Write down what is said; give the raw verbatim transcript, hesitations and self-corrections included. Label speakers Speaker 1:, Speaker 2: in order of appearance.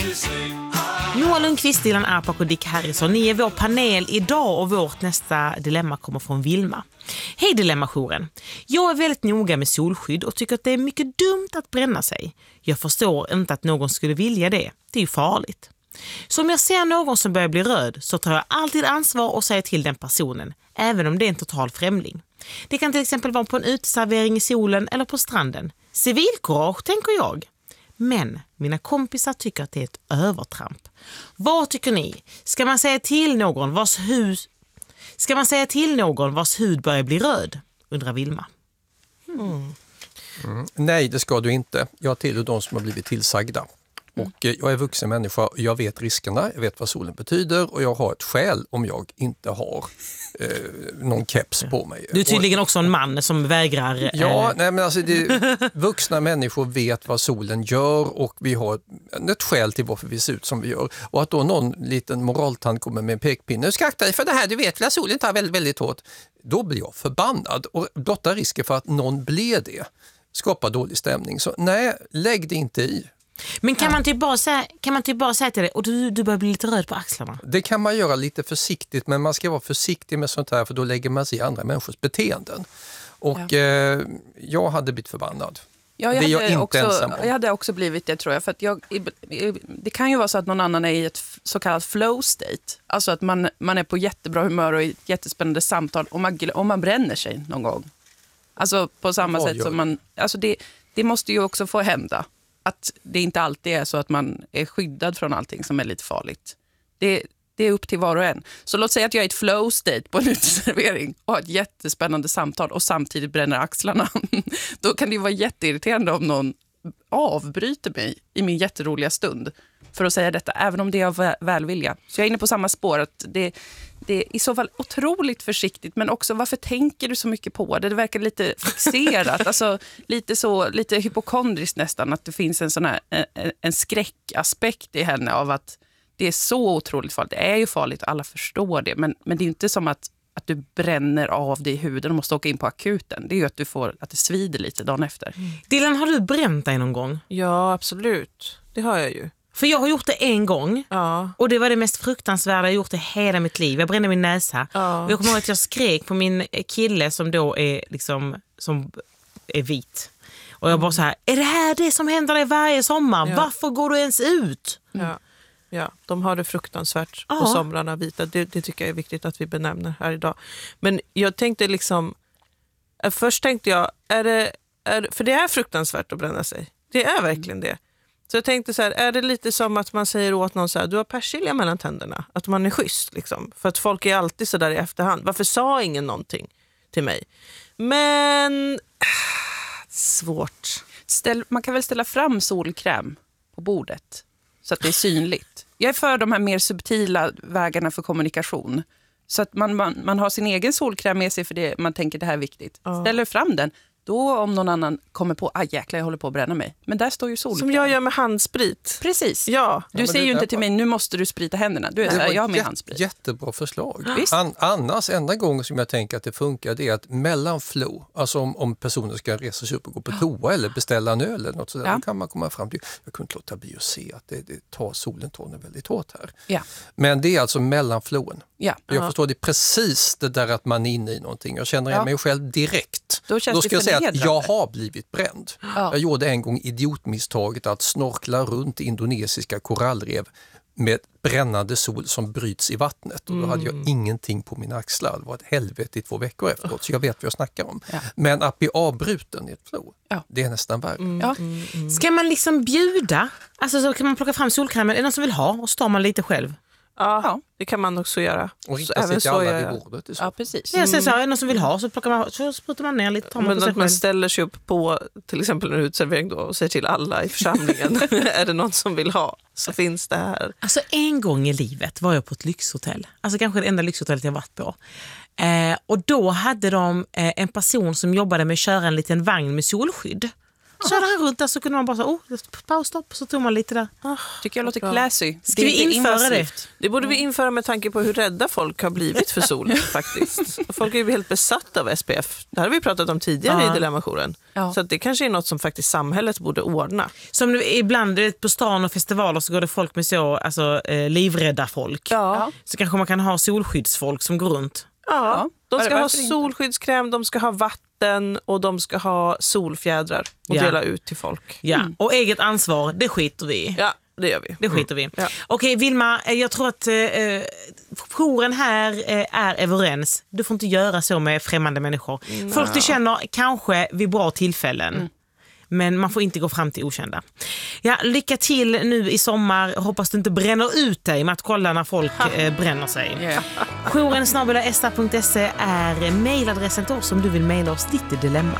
Speaker 1: Moa Lundqvist, Dilan Arpak och Dick Harrison. Ni är vår panel idag och vårt nästa dilemma kommer från Vilma. Hej Dilemmajouren. Jag är väldigt noga med solskydd och tycker att det är mycket dumt att bränna sig. Jag förstår inte att någon skulle vilja det. Det är ju farligt. Så om jag ser någon som börjar bli röd så tar jag alltid ansvar och säger till den personen, även om det är en total främling. Det kan till exempel vara på en uteservering i solen eller på stranden. Civilkurage, tänker jag. Men mina kompisar tycker att det är ett övertramp. Vad tycker ni? Ska man säga till någon vars hus Ska man säga till någon vars hud börjar bli röd? Undrar Vilma.
Speaker 2: Mm. Mm. Nej, det ska du inte. Jag tillhör de som har blivit tillsagda. Och jag är vuxen människa, jag vet riskerna, jag vet vad solen betyder och jag har ett skäl om jag inte har eh, någon keps på mig.
Speaker 1: Du är tydligen också en man som vägrar... Eh...
Speaker 2: Ja, nej, men alltså det, vuxna människor vet vad solen gör och vi har ett skäl till varför vi ser ut som vi gör. Och att då någon liten moraltant kommer med en pekpinne, ska akta dig för det här, du vet att solen tar väldigt, väldigt hårt. Då blir jag förbannad och blotta risken för att någon blir det skapar dålig stämning. Så nej, lägg det inte i.
Speaker 1: Men kan, ja. man typ bara säga, kan man typ bara säga till dig och du, du börjar bli lite röd på axlarna?
Speaker 2: Det kan man göra lite försiktigt, men man ska vara försiktig med sånt här för då lägger man sig i andra människors beteenden. Och ja. eh, jag hade blivit förbannad.
Speaker 3: Ja, jag,
Speaker 2: det är jag
Speaker 3: hade
Speaker 2: inte
Speaker 3: också,
Speaker 2: ensam om.
Speaker 3: Jag hade också blivit det, tror jag. För att jag, det kan ju vara så att någon annan är i ett så kallat flow state. Alltså att man, man är på jättebra humör och i ett jättespännande samtal och man, och man bränner sig någon gång. Alltså på samma
Speaker 2: Vad
Speaker 3: sätt
Speaker 2: gör?
Speaker 3: som man... Alltså det, det måste ju också få hända. Att det inte alltid är så att man är skyddad från allting som är lite farligt. Det, det är upp till var och en. Så låt säga att jag är i ett flow state på en uteservering och har ett jättespännande samtal och samtidigt bränner axlarna. Då kan det ju vara jätteirriterande om någon avbryter mig i min jätteroliga stund för att säga detta, även om det är av välvilja. Så jag är inne på samma spår att det, det är i så fall otroligt försiktigt, men också varför tänker du så mycket på det? Det verkar lite fixerat, alltså lite så lite hypokondriskt nästan, att det finns en sån här en, en skräckaspekt i henne av att det är så otroligt farligt. Det är ju farligt, alla förstår det, men, men det är inte som att att du bränner av dig i huden och måste åka in på akuten. Det är ju att du får att det svider lite dagen efter.
Speaker 1: Mm. Dylan, har du bränt dig någon gång?
Speaker 4: Ja, absolut. Det har jag ju.
Speaker 1: För jag har gjort det en gång.
Speaker 4: Ja.
Speaker 1: Och det var det mest fruktansvärda jag gjort i hela mitt liv. Jag brände min näsa.
Speaker 4: Ja.
Speaker 1: Och jag kommer ihåg att jag skrek på min kille som då är liksom som är vit. Och jag bara så här, är det här det som händer dig varje sommar?
Speaker 4: Ja.
Speaker 1: Varför går du ens ut?
Speaker 4: Ja. Ja, de har det fruktansvärt
Speaker 1: Ja.
Speaker 4: på somrarna vita. Det, det tycker jag är viktigt att vi benämner här idag. Men jag tänkte liksom... Först tänkte jag, är det, är, för det är fruktansvärt att bränna sig. Det är verkligen det. Så jag tänkte så här, är det lite som att man säger åt någon så här, du har persilja mellan tänderna. Att man är schysst liksom. För att folk är alltid så där i efterhand. Varför sa ingen någonting till mig? Men... Äh, svårt.
Speaker 3: Ställ, man kan väl ställa fram solkräm på bordet så att det är synligt. Jag är för de här mer subtila vägarna för kommunikation. Så att man, man, man har sin egen solkräm med sig för det man tänker det här är viktigt.
Speaker 4: Ja.
Speaker 3: Ställer fram den. Då om någon annan kommer på, ah jäklar jag håller på att bränna mig. Men där står ju solkräm.
Speaker 4: Som jag gör med handsprit.
Speaker 3: Precis.
Speaker 4: Ja.
Speaker 3: Du
Speaker 2: Ja,
Speaker 3: säger ju
Speaker 2: det,
Speaker 3: inte till mig, nu måste du sprita händerna. Du är så här, jag har med
Speaker 2: jät-
Speaker 3: handsprit.
Speaker 2: Jättebra förslag.
Speaker 3: Visst.
Speaker 2: An- annars, enda gången som jag tänker att det funkar, det är att mellan flow, alltså om, om personen ska resa sig upp och gå på toa eller beställa en öl eller något sådär,
Speaker 3: Ja.
Speaker 2: då kan man komma fram till, jag kunde inte låta bli att se att det, det tar solen tar den väldigt hårt här.
Speaker 3: Ja.
Speaker 2: Men det är alltså mellan flowen.
Speaker 3: Ja.
Speaker 2: Jag
Speaker 4: Ja. förstår
Speaker 2: förstår det precis det där att man är inne i någonting. Jag känner igen
Speaker 3: Ja.
Speaker 2: mig själv direkt.
Speaker 3: Då känns
Speaker 2: Då
Speaker 3: det
Speaker 2: ska jag säga att
Speaker 3: förnedrande.
Speaker 2: jag har blivit bränd.
Speaker 3: Ja.
Speaker 2: Jag gjorde en gång idiotmisstaget att snorkla runt indonesiska korallrev med brännande sol som bryts i vattnet. Och då hade jag ingenting på mina axlar. Det var ett helvete i två veckor efteråt, så jag vet vad jag snackar om.
Speaker 3: Ja.
Speaker 2: Men att bli avbruten i ett flow,
Speaker 3: Ja.
Speaker 2: det är nästan värre.
Speaker 3: Ja.
Speaker 1: Ska man liksom bjuda? Alltså så kan man plocka fram solkrämen. Är det någon som vill ha? Och så tar man lite själv.
Speaker 4: Ja,
Speaker 3: Ja.
Speaker 4: det kan man också göra.
Speaker 2: Och
Speaker 4: Så
Speaker 2: rikta sig
Speaker 4: även
Speaker 2: till
Speaker 4: så
Speaker 2: alla
Speaker 4: gör
Speaker 2: vid
Speaker 4: jag.
Speaker 2: bordet. i så
Speaker 3: Ja,
Speaker 2: fall.
Speaker 3: precis.
Speaker 1: Jag säger så här, är det någon som vill ha? Så, plockar man, så sprutar man ner lite. Tar man
Speaker 4: Men
Speaker 1: på sig
Speaker 4: att man
Speaker 1: själv.
Speaker 4: ställer sig upp på till exempel en utservering då och säger till alla i församlingen, är det någon som vill ha så finns det här.
Speaker 1: Alltså en gång i livet var jag på ett lyxhotell. Alltså kanske det enda lyxhotellet jag varit på. Eh, och då hade de eh, en person som jobbade med att köra en liten vagn med solskydd. körde han runt där så kunde man bara säga, oh, paus, stopp, så tog man lite där.
Speaker 3: Tycker jag låter
Speaker 4: bra.
Speaker 3: classy.
Speaker 1: Ska vi införa det?
Speaker 4: Det borde vi införa med tanke på hur rädda folk har blivit för sol faktiskt. Folk är ju helt besatta av S P F. Det här har vi pratat om tidigare
Speaker 1: Ja.
Speaker 4: i Dilemma-jouren.
Speaker 3: Ja.
Speaker 4: Så att det kanske är något som faktiskt samhället borde ordna.
Speaker 1: Som det, ibland det, på stan och festivaler så går det folk med så alltså, eh, livrädda folk.
Speaker 4: Ja.
Speaker 1: Så kanske man kan ha solskyddsfolk som går runt.
Speaker 4: Ja, de ska
Speaker 3: Var-
Speaker 4: ha
Speaker 3: varför inte?
Speaker 4: solskyddskräm, de ska ha vatten och de ska ha solfjädrar och
Speaker 1: Ja.
Speaker 4: dela ut till folk.
Speaker 1: Ja. Och eget ansvar, det skiter vi i.
Speaker 4: Ja, det gör vi.
Speaker 1: Det skiter vi i.
Speaker 4: Ja.
Speaker 1: Okej, Vilma, eh, jag tror att eh, jouren här eh, är överens. Du får inte göra så med främmande människor. Folk du känner kanske vid bra tillfällen.
Speaker 3: Mm.
Speaker 1: Men man får inte gå fram till okända. Ja, lycka till nu i sommar. Hoppas du inte bränner ut dig med att kolla när folk eh, bränner sig.
Speaker 3: Yeah.
Speaker 1: Jouren snabel-a esta punkt se är mejladressen till oss om du vill mejla oss ditt dilemma.